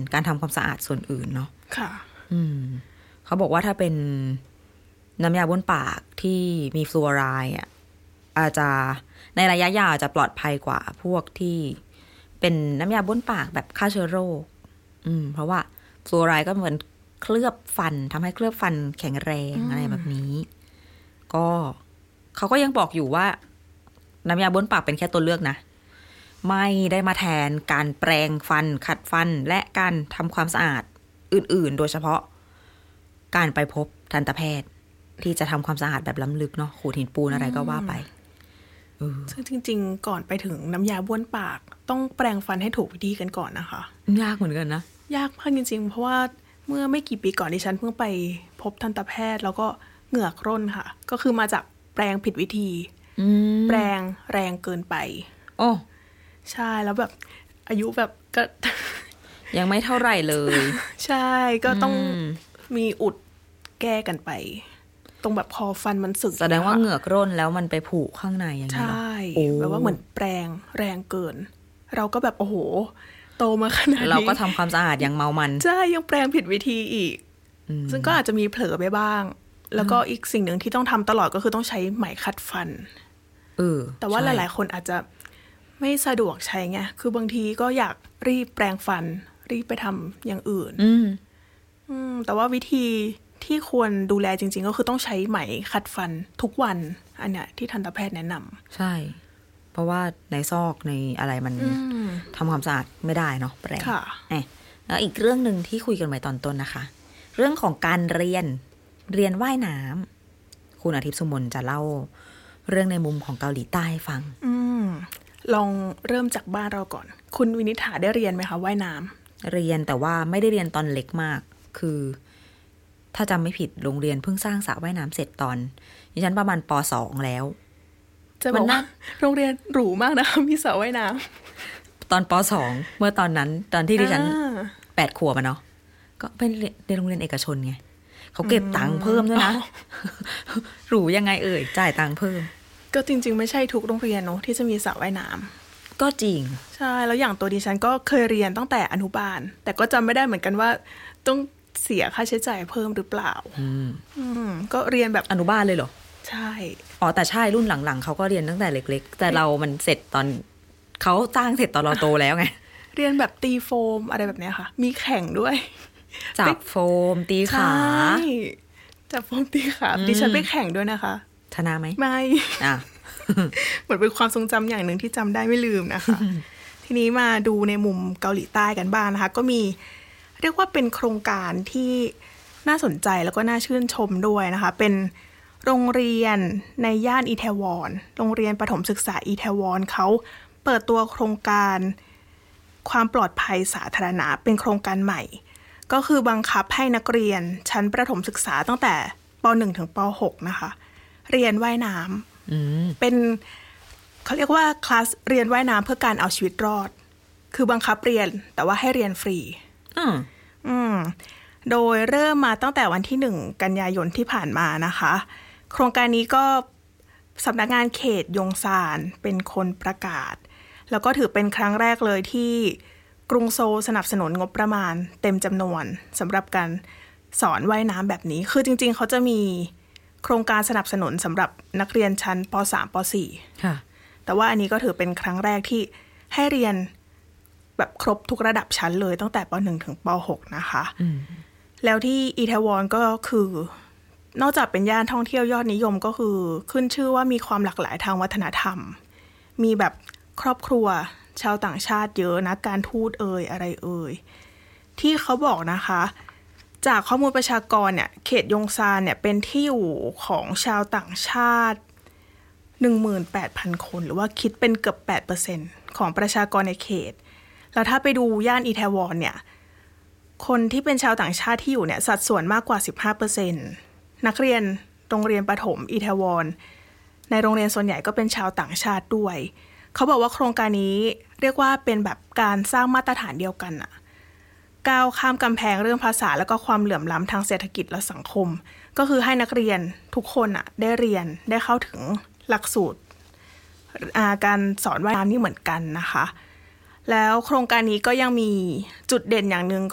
การทำความสะอาดส่วนอื่นเนาะค่ะเขาบอกว่าถ้าเป็นน้ำยาบ้วนปากที่มีฟลูออไรด์อาจจะในระยะยาวอาจจะปลอดภัยกว่าพวกที่เป็นน้ำยาบ้วนปากแบบฆ่าเชื้อโรคเพราะว่าฟลูออไรด์ก็เหมือนเคลือบฟันทำให้เคลือบฟันแข็งแรงอะไรแบบนี้ก็เขาก็ยังบอกอยู่ว่าน้ำยาบ้วนปากเป็นแค่ตัวเลือกนะไม่ได้มาแทนการแปรงฟันขัดฟันและการทำความสะอาดอื่นๆโดยเฉพาะการไปพบทันตแพทย์ที่จะทำความสะอาดแบบล้ำลึกเนาะขูดหินปูนอะไรก็ว่าไปซึ่งจริงๆก่อนไปถึงน้ำยาบ้วนปากต้องแปรงฟันให้ถูกวิธีกันก่อนนะคะยากเหมือนกันนะยากมากจริงๆเพราะว่าเมื่อไม่กี่ปีก่อนดิฉันเพิ่งไปพบทันตแพทย์แล้วก็เหงือกร่นค่ะก็คือมาจากแปรงผิดวิธีแปรงแรงเกินไปโอ้ใช่แล้วแบบอายุแบบก็ยังไม่เท่าไหร่เลยใช่ก็ต้องมีอุดแก้กันไปตรงแบบพอฟันมันสึกแสดงว่าเหงือกร่นแล้วมันไปผุข้างในอย่างนี้ใช่แบบว่าเหมือนแปรงแรงเกินเราก็แบบโอ้โหโตมาขนาดนี้เราก็ทำความสะอาดอย่างเมามันใช่ยังแปรงผิดวิธีอีกซึ่งก็อาจจะมีเผลอไปบ้างแล้วก็อีกสิ่งหนึ่งที่ต้องทำตลอดก็คือต้องใช้ไหมขัดฟันแต่ว่าหลายๆคนอาจจะไม่สะดวกใช้ไงคือบางทีก็อยากรีบแปรงฟันรีบไปทำอย่างอื่นแต่ว่าวิธีที่ควรดูแลจริงๆก็คือต้องใช้ไหมขัดฟันทุกวันอันเนี้ยที่ทันตแพทย์แนะนำใช่เพราะว่าในซอกในอะไรมันทำความสะอาดไม่ได้เนาะแปรงแล้วอีกเรื่องนึงที่คุยกันไว้ตอนต้นนะคะเรื่องของการเรียนว่ายน้ำคุณอาทิตย์สุมนจะเล่าเรื่องในมุมของเกาหลีใต้ให้ฟังลองเริ่มจากบ้านเราก่อนคุณวินิษฐาได้เรียนไหมคะว่ายน้ำเรียนแต่ว่าไม่ได้เรียนตอนเล็กมากคือถ้าจำไม่ผิดโรงเรียนเพิ่งสร้างสระว่ายน้ำเสร็จตอนดิฉันประมาณป.2 แล้วจะบอกว่าโรงเรียนหรูมากนะคะมีสระว่ายน้ำตอนป.2 เมื่อตอนนั้นตอนที่ดิฉัน8 ขวบเนาะก็เป็นเรียนโรงเรียนเอกชนไงเขาเก็บตังค์เพิ่มด้วยนะหรูยังไงจ่ายตังค์เพิ่มก็จริงๆไม่ใช่ทุกโรงเรียนเนาะที่จะมีสระว่ายน้ำก็จริงใช่แล้วอย่างตัวดิฉันก็เคยเรียนตั้งแต่อนุบาลแต่ก็จำไม่ได้เหมือนกันว่าต้องเสียค่าใช้จ่ายเพิ่มหรือเปล่าก็เรียนแบบอนุบาลเลยเหรอใช่แต่ใช่รุ่นหลังๆเขาก็เรียนตั้งแต่เล็กๆแต่เรามันเสร็จตอนเขาตั้งเสร็จตอนเราโตแล้วไงเรียนแบบตีโฟมอะไรแบบนี้ค่ะมีแข่งด้วยจับโฟมตีขาจับโฟมตีขาดิฉันไปแข่งด้วยนะคะชนะไหมไม่เหมือนเป็นความทรงจำอย่างหนึ่งที่จำได้ไม่ลืมนะคะ ทีนี้มาดูในมุมเกาหลีใต้กันบ้างนะคะก็มีเรียกว่าเป็นโครงการที่น่าสนใจแล้วก็น่าชื่นชมด้วยนะคะเป็นโรงเรียนในย่านอิเทวอนโรงเรียนประถมศึกษาอิเทวอนเขาเปิดตัวโครงการความปลอดภัยสาธารณะเป็นโครงการใหม่ก็คือบังคับให้นักเรียนชั้นประถมศึกษาตั้งแต่ป.1 ถึงป.6 นะคะเรียนว่ายน้ำเป็นเขาเรียกว่าคลาสเรียนว่ายน้ำเพื่อการเอาชีวิตรอดคือบังคับเรียนแต่ว่าให้เรียนฟรีโดยเริ่มมาตั้งแต่วันที่1 กันยายนที่ผ่านมานะคะโครงการนี้ก็สำนักงานเขตยงซานเป็นคนประกาศแล้วก็ถือเป็นครั้งแรกเลยที่กรุงโซลสนับสนุนงบประมาณเต็มจำนวนสำหรับการสอนว่ายน้ำแบบนี้คือจริงๆเขาจะมีโครงการสนับสนุนสำหรับนักเรียนชั้นป.3 ป.4 ค่ะแต่ว่าอันนี้ก็ถือเป็นครั้งแรกที่ให้เรียนแบบครบทุกระดับชั้นเลยตั้งแต่ป.1 ถึงป.6 นะคะแล้วที่อิเทวอนก็คือนอกจากเป็นย่านท่องเที่ยวยอดนิยมก็คือขึ้นชื่อว่ามีความหลากหลายทางวัฒนธรรมมีแบบครอบครัวชาวต่างชาติเยอะนะการทูตอะไรที่เขาบอกนะคะจากข้อมูลประชากรเนี่ยเขตยงซานเนี่ยเป็นที่อยู่ของชาวต่างชาติ 18,000 คนหรือว่าคิดเป็นเกือบ 8% ของประชากรในเขตแล้วถ้าไปดูย่านอิเทวอนเนี่ยคนที่เป็นชาวต่างชาติที่อยู่เนี่ยสัดส่วนมากกว่า 15% นักเรียนโรงเรียนประถมอิเทวอนในโรงเรียนส่วนใหญ่ก็เป็นชาวต่างชาติด้วยเขาบอกว่าโครงการนี้เรียกว่าเป็นแบบการสร้างมาตรฐานเดียวกันอะก้าวข้ามกำแพงเรื่องภาษาแล้วก็ความเหลื่อมล้ำทางเศรษฐกิจและสังคมก็คือให้นักเรียนทุกคนอะได้เรียนได้เข้าถึงหลักสูตรการสอนว่ายน้ำนี่เหมือนกันนะคะแล้วโครงการนี้ก็ยังมีจุดเด่นอย่างหนึ่ง